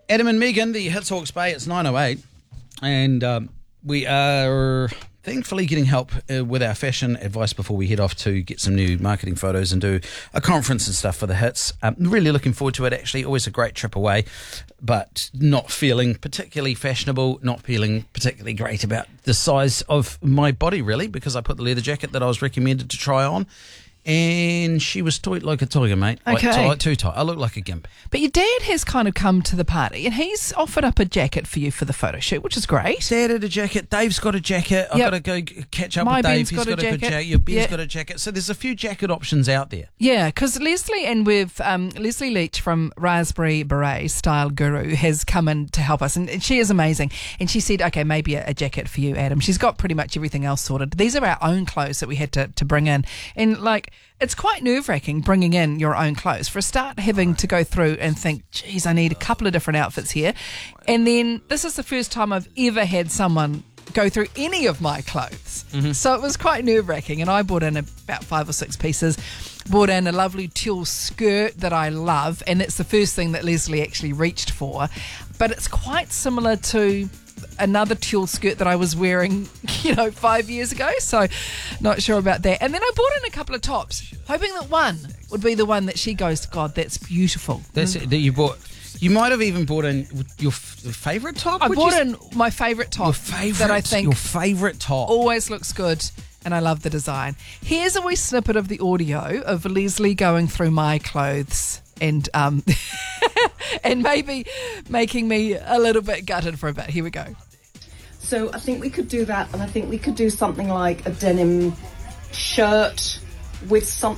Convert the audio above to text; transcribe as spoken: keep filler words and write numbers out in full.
Adam and Megan, the Hits Hawke's Bay, it's nine oh eight, and um, we are thankfully getting help uh, with our fashion advice before we head off to get some new marketing photos and do a conference and stuff for the Hits. Um, really looking forward to it, actually. Always a great trip away, but not feeling particularly fashionable, not feeling particularly great about the size of my body, really, because I put the leather jacket that I was recommended to try on, and she was tight like a tiger, mate. Okay. Like, tight, too tight. I look like a gimp. But your dad has kind of come to the party and he's offered up a jacket for you for the photo shoot, which is great. Dad had a jacket. Dave's got a jacket. I've Yep. got to go g- catch up My with Dave. Ben's He's got got, a a, good jacket. jacket. Your Ben's Yeah. got a jacket. So there's a few jacket options out there. Yeah, because Leslie and with um, Leslie Leach from Raspberry Beret Style Guru has come in to help us, and, and she is amazing. And she said, okay, maybe a, a jacket for you, Adam. She's got pretty much everything else sorted. These are our own clothes that we had to, to bring in. And like, it's quite nerve-wracking bringing in your own clothes. For a start, having to go through and think, geez, I need a couple of different outfits here. And then this is the first time I've ever had someone go through any of my clothes. Mm-hmm. So it was quite nerve-wracking. And I bought in about five or six pieces, bought in a lovely tulle skirt that I love. And it's the first thing that Leslie actually reached for. But it's quite similar to another tulle skirt that I was wearing, you know, five years ago. So not sure about that. And then I bought in a couple of tops, hoping that one would be the one that she goes, God, that's beautiful. That's it, that you bought. You might have even bought in your f- favourite top. I would bought you? in my favourite top Your favourite. that I think Your favourite top. always looks good, and I love the design. Here's a wee snippet of the audio of Leslie going through my clothes and um and maybe making me a little bit gutted for a bit. Here we go. So I think we could do that, and I think we could do something like a denim shirt with some